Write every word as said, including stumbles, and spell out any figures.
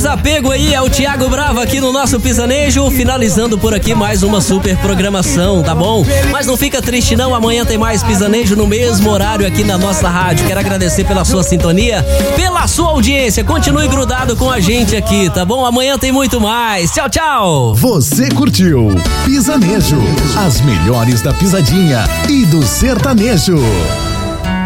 desapego aí, é o Thiago Brava aqui no nosso Pisanejo, finalizando por aqui mais uma super programação, tá bom? Mas não fica triste não, amanhã tem mais Pisanejo no mesmo horário aqui na nossa rádio. Quero agradecer pela sua sintonia, pela sua audiência, continue grudado com a gente aqui, tá bom? Amanhã tem muito mais, tchau, tchau! Você curtiu Pisanejo, as melhores da pisadinha e do sertanejo.